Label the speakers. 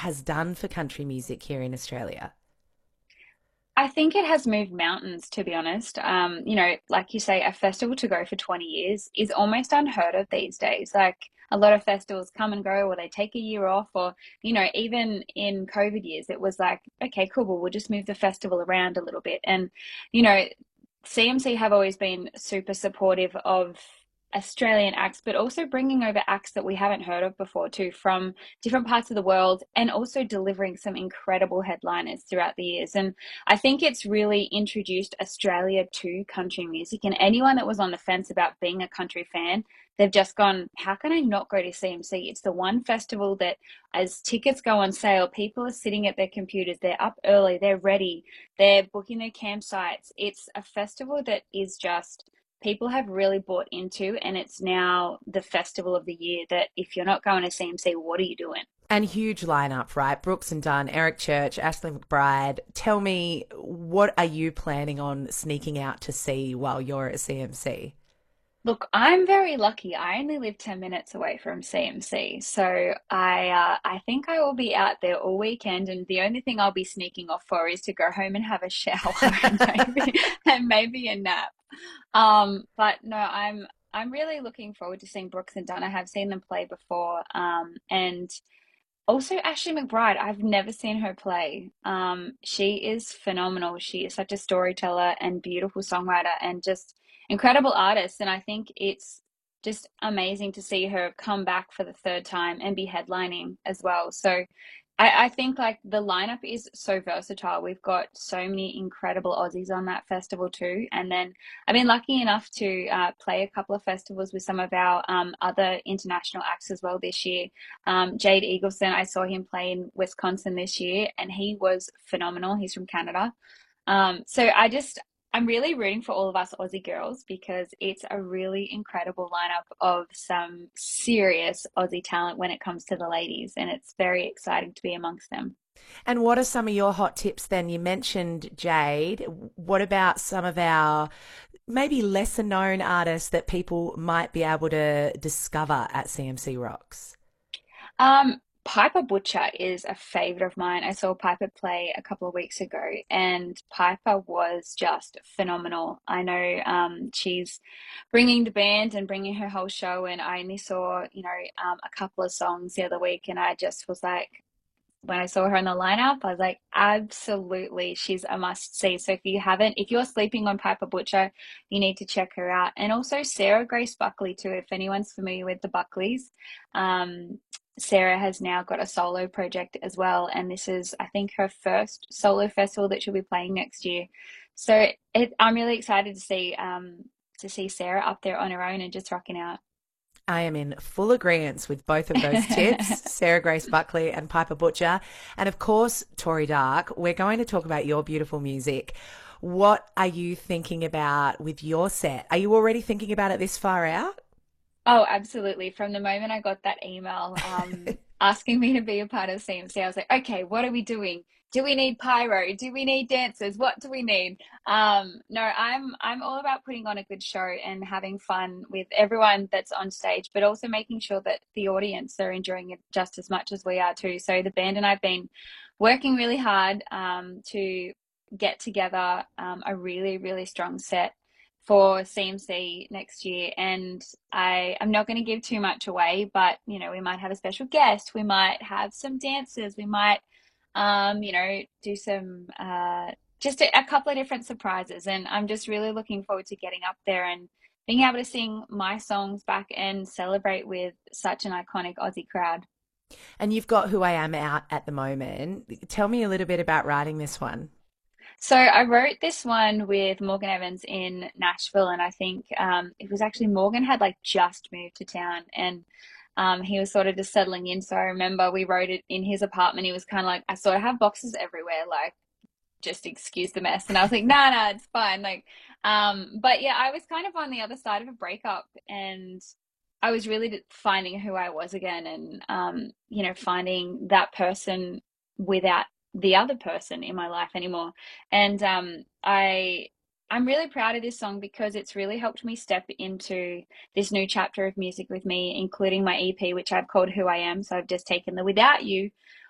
Speaker 1: has done for country music here in Australia?
Speaker 2: I think it has moved mountains, to be honest. Like you say, a festival to go for 20 years is almost unheard of these days. Like a lot of festivals come and go, or they take a year off, or, even in COVID years, it was like, okay, cool, well, we'll just move the festival around a little bit. And, you know, CMC have always been super supportive of Australian acts, but also bringing over acts that we haven't heard of before too, from different parts of the world, and also delivering some incredible headliners throughout the years. And I think it's really introduced Australia to country music. And anyone that was on the fence about being a country fan, they've just gone, how can I not go to CMC? It's the one festival that, as tickets go on sale, people are sitting at their computers, they're up early, they're ready, they're booking their campsites. It's a festival that is just, people have really bought into, and it's now the festival of the year that if you're not going to CMC, what are you doing?
Speaker 1: And huge lineup, right? Brooks and Dunn, Eric Church, Ashley McBride. Tell me, what are you planning on sneaking out to see while you're at CMC?
Speaker 2: Look, I'm very lucky. I only live 10 minutes away from CMC. So I think I will be out there all weekend, and the only thing I'll be sneaking off for is to go home and have a shower and maybe a nap. But no, I'm really looking forward to seeing Brooks and Dunn. I have seen them play before. And also Ashley McBride, I've never seen her play. She is phenomenal. She is such a storyteller and beautiful songwriter and just incredible artist. And I think it's just amazing to see her come back for the third time and be headlining as well. So I think like the lineup is so versatile. We've got so many incredible Aussies on that festival too. And then I've been lucky enough to play a couple of festivals with some of our other international acts as well this year. Jade Eagleson, I saw him play in Wisconsin this year, and he was phenomenal. He's from Canada. I'm really rooting for all of us Aussie girls because it's a really incredible lineup of some serious Aussie talent when it comes to the ladies, and it's very exciting to be amongst them.
Speaker 1: And what are some of your hot tips then? You mentioned Jade. What about some of our maybe lesser known artists that people might be able to discover at CMC Rocks?
Speaker 2: Piper Butcher is a favorite of mine. I saw Piper play a couple of weeks ago, and Piper was just phenomenal. I know she's bringing the band and bringing her whole show, and I only saw, a couple of songs the other week, and I just was like, when I saw her in the lineup, I was like, absolutely, she's a must see. So if you're sleeping on Piper Butcher, you need to check her out. And also Sarah Grace Buckley too, if anyone's familiar with the Buckleys. Um, Sarah has now got a solo project as well, and this is, I think, her first solo festival that she'll be playing next year. So I'm really excited to see Sarah up there on her own and just rocking out.
Speaker 1: I am in full agreement with both of those tips, Sarah Grace Buckley and Piper Butcher. And of course, Tori Dark, we're going to talk about your beautiful music. What are you thinking about with your set? Are you already thinking about it this far out?
Speaker 2: Oh, absolutely. From the moment I got that email asking me to be a part of CMC, I was like, okay, what are we doing? Do we need pyro? Do we need dancers? What do we need? No, I'm all about putting on a good show and having fun with everyone that's on stage, but also making sure that the audience are enjoying it just as much as we are too. So the band and I've been working really hard to get together a really, really strong set for CMC next year. And I'm not going to give too much away, but we might have a special guest, we might have some dancers, we might do some just a couple of different surprises. And I'm just really looking forward to getting up there and being able to sing my songs back and celebrate with such an iconic Aussie crowd.
Speaker 1: And you've got Who I Am out at the moment. Tell me a little bit about writing this one.
Speaker 2: So I wrote this one with Morgan Evans in Nashville, and I think it was actually Morgan had like just moved to town, and he was sort of just settling in. So I remember we wrote it in his apartment. He was kind of like, I sort of have boxes everywhere, like just excuse the mess. And I was like, nah, it's fine. Like, but yeah, I was kind of on the other side of a breakup, and I was really finding who I was again, and finding that person without the other person in my life anymore. And I'm really proud of this song because it's really helped me step into this new chapter of music with me, including my EP, which I've called Who I Am. So I've just taken the Without You